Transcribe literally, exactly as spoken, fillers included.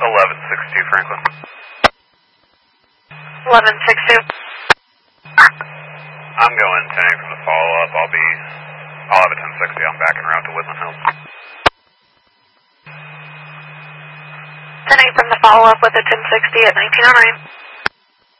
eleven sixty-two Franklin. eleven sixty-two. I'm going ten from the follow-up. I'll be, I'll have a ten sixty. I'm back en route to Woodland Hills. ten eight from the follow-up with a ten sixty at nineteen oh nine.